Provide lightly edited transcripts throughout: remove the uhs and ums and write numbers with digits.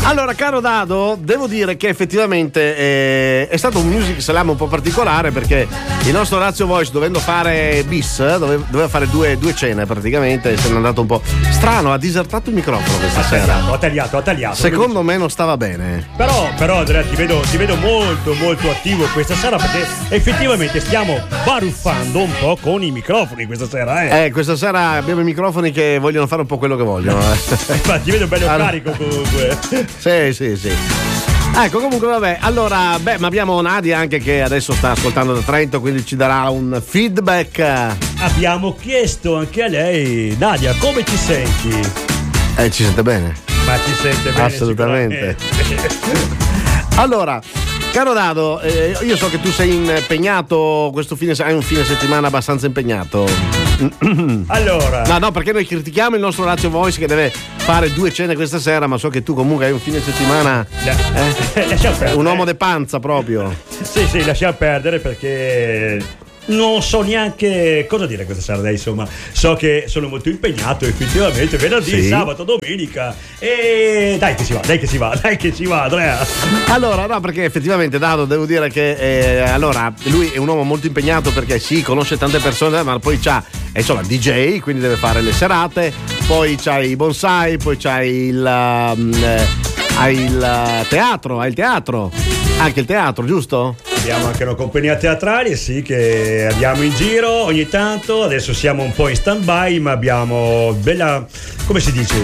Allora, caro Dado, devo dire che effettivamente è stato un music slam un po' particolare, perché il nostro Lazio Voice, dovendo fare bis, doveva fare due cene praticamente, se n'è andato un po' strano, ha disertato il microfono questa sera. Ha tagliato. Secondo me non stava bene. Però Andrea, ti vedo molto molto attivo questa sera, perché effettivamente stiamo baruffando un po' con i microfoni questa sera. Questa sera abbiamo i microfoni che vogliono fare un po' quello che vogliono. Infatti vedo bello carico comunque. Sì. Ecco, comunque vabbè, allora, ma abbiamo Nadia anche che adesso sta ascoltando da Trento, quindi ci darà un feedback. Abbiamo chiesto anche a lei, Nadia, come ti senti? Ci sente bene. Ma ci sente bene? Assolutamente. Allora, caro Dado, io so che tu sei impegnato hai un fine settimana abbastanza impegnato. Allora. No, perché noi critichiamo il nostro Lazio Voice che deve fare 2 cene questa sera, ma so che tu comunque hai un fine settimana. Un uomo de panza proprio. Sì, lascia perdere, perché non so neanche cosa dire questa sera, insomma. So che sono molto impegnato effettivamente, venerdì, sabato, domenica. E dai che si va, Andrea. Allora, no, perché effettivamente Dado, devo dire che allora lui è un uomo molto impegnato, perché conosce tante persone, ma poi c'ha DJ, quindi deve fare le serate, poi c'ha i bonsai, poi c'ha il teatro, anche il teatro, giusto? Abbiamo anche una compagnia teatrale, sì, che andiamo in giro ogni tanto. Adesso siamo un po' in stand-by, ma abbiamo come si dice?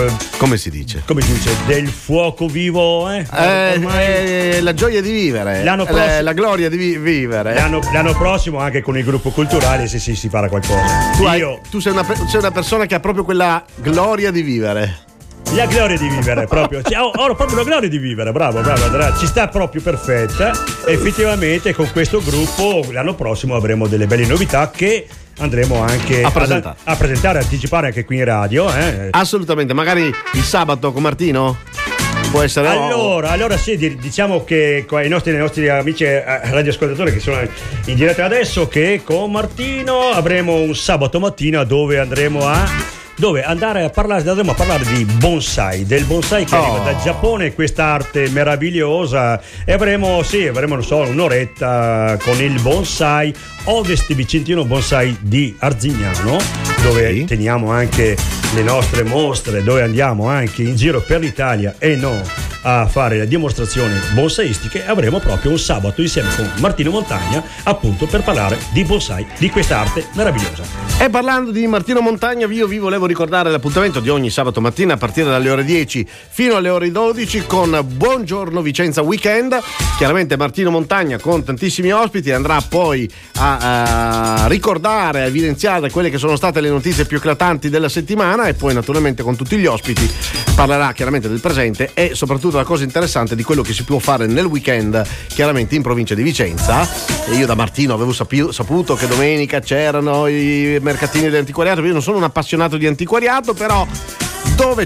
Del fuoco vivo, la gioia di vivere. La gloria di vivere. L'anno prossimo anche con il gruppo culturale si farà qualcosa. Tu sei una persona che ha proprio quella gloria di vivere. La gloria di vivere, proprio. Ho proprio la gloria di vivere, bravo, Andrea. Ci sta proprio perfetta. Effettivamente con questo gruppo l'anno prossimo avremo delle belle novità che andremo anche a presentare, anticipare anche qui in radio. Assolutamente, magari il sabato con Martino? Può essere. Allora sì, diciamo che i nostri amici radioascoltatori che sono in diretta adesso, che con Martino avremo un sabato mattina dove andremo a parlare di bonsai, del bonsai che arriva dal Giappone, quest'arte meravigliosa, e avremo non so, un'oretta con il bonsai Ovest Vicentino Bonsai di Arzignano, dove teniamo anche le nostre mostre, dove andiamo anche in giro per l'Italia e a fare le dimostrazioni bonsaistiche. Avremo proprio un sabato insieme con Martino Montagna, appunto per parlare di bonsai, di quest'arte meravigliosa. E parlando di Martino Montagna, io vi volevo ricordare l'appuntamento di ogni sabato mattina a partire dalle ore 10 fino alle ore 12 con Buongiorno Vicenza Weekend. Chiaramente Martino Montagna con tantissimi ospiti andrà poi a ricordare, a evidenziare quelle che sono state le notizie più eclatanti della settimana, e poi naturalmente con tutti gli ospiti parlerà chiaramente del presente e soprattutto la cosa interessante di quello che si può fare nel weekend, chiaramente in provincia di Vicenza. E io da Martino avevo saputo che domenica c'erano i mercatini di antiquariato. Io non sono un appassionato di antiquariato, però dove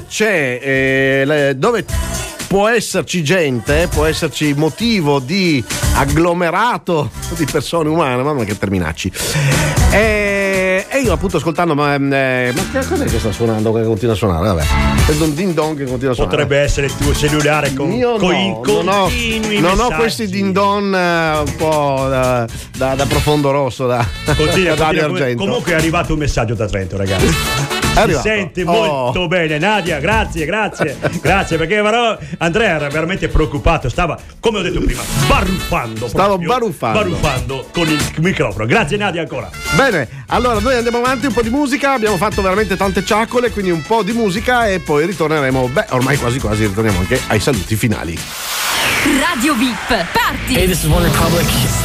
può esserci gente, può esserci motivo di agglomerato di persone umane, mamma che terminacci. E io appunto ascoltando, ma che cos'è che sta suonando, che continua a suonare? Vabbè, è un ding dong che continua a suonare. Potrebbe essere il tuo cellulare con non ho questi ding dong un po' da profondo rosso, da argento. Comunque è arrivato un messaggio da Trento, ragazzi. Si sente molto bene, Nadia, grazie, perché però Andrea era veramente preoccupato, stava, come ho detto prima, baruffando con il microfono. Grazie Nadia ancora. Bene, allora noi andiamo avanti, un po' di musica, abbiamo fatto veramente tante ciaccole, quindi un po' di musica e poi ritorneremo, ormai quasi ritorniamo anche ai saluti finali. Radio VIP, parti! Hey, this is OneRepublic.